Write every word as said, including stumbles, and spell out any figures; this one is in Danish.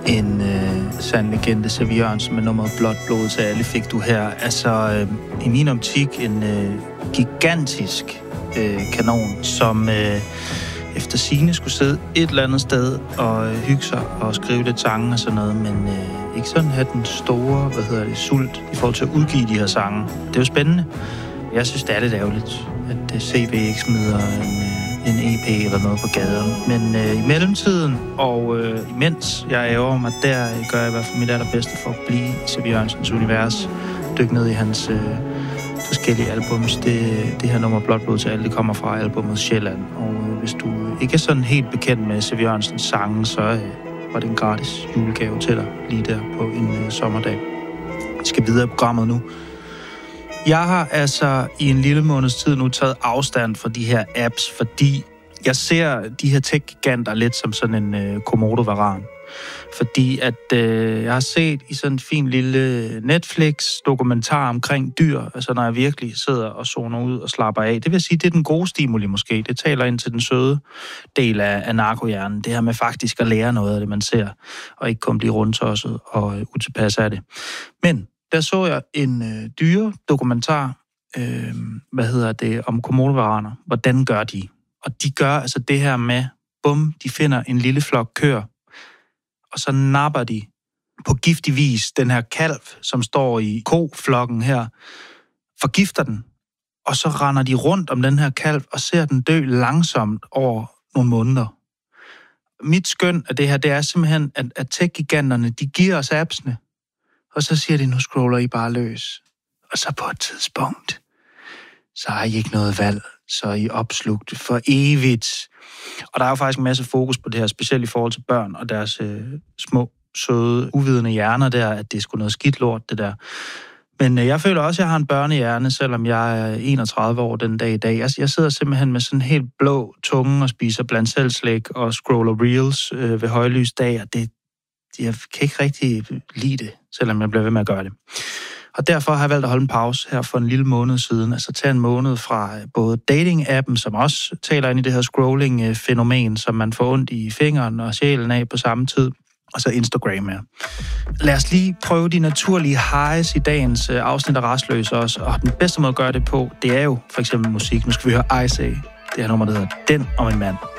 En øh, sand legende, Sevi Jørgensen med nummeret Blåt blod til alle fik du her. Altså, øh, i min optik en øh, gigantisk øh, kanon, som øh, efter sigende skulle sidde et eller andet sted og øh, hygge sig og skrive lidt sange og sådan noget, men øh, ikke sådan have den store, hvad hedder det, sult i forhold til at udgive de her sange. Det er jo spændende. Jeg synes, det er lidt ærgerligt, at C V ikke smider en, en E P eller noget på gaden. Men øh, i mellemtiden, og øh, imens jeg ærger mig, der gør jeg i hvert fald mit allerbedste for at blive Sevi Jørgensens univers. Dykke ned i hans øh, forskellige albums. Det, det her nummer Blåt blod til alle, det kommer fra albumet Sjælland. Og øh, hvis du ikke er sådan helt bekendt med Sevi Jørgensens sange, så øh, var det en gratis julegave til dig lige der på en øh, sommerdag. Vi skal videre i programmet nu. Jeg har altså i en lille måneds tid nu taget afstand fra de her apps, fordi jeg ser de her tech-giganter lidt som sådan en øh, Komodo-varan. Fordi at øh, jeg har set i sådan en fin lille Netflix-dokumentar omkring dyr, altså når jeg virkelig sidder og zoner ud og slapper af. Det vil sige, det er den gode stimuli måske. Det taler ind til den søde del af, af narkohjernen. Det her med faktisk at lære noget af det, man ser, og ikke kun blive rundtosset og øh, utilpas af det. Men der så jeg en øh, dyre-dokumentar, øh, hvad hedder det, om komodovaraner. Hvordan gør de? Og de gør altså det her med, bum, de finder en lille flok køer, og så napper de på giftig vis den her kalv, som står i koflokken her, forgifter den, og så render de rundt om den her kalv og ser den dø langsomt over nogle måneder. Mit skøn af det her, det er simpelthen, at, at tech-giganterne, de giver os appsene, og så siger de, nu scroller I bare løs. Og så på et tidspunkt, så har I ikke noget valg, så er I opslugt for evigt. Og der er jo faktisk en masse fokus på det her, specielt i forhold til børn og deres øh, små, søde, uvidende hjerner der, at det er sgu noget skidt lort, det der. Men øh, jeg føler også, at jeg har en børnehjerne, selvom jeg er enogtredive år den dag i dag. Jeg, jeg sidder simpelthen med sådan en helt blå tunge og spiser blandt selv slik og scroller reels øh, ved højlys dag, og det, jeg kan ikke rigtig lide det, selvom jeg bliver ved med at gøre det. Og derfor har jeg valgt at holde en pause her for en lille måned siden. Altså tage en måned fra både dating-appen, som også taler ind i det her scrolling-fænomen, som man får ondt i fingeren og sjælen af på samme tid, og så Instagram her. Lad os lige prøve de naturlige highs i dagens afsnit af Rastløs også. Og den bedste måde at gøre det på, det er jo for eksempel musik. Nu skal vi høre Ice A. Det her nummer, der hedder Den om en mand.